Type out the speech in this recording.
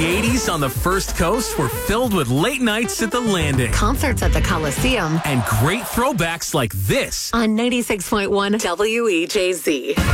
80s on the First Coast were filled with late nights at the Landing. Concerts at the Coliseum. And great throwbacks like this On 96.1 WEJZ.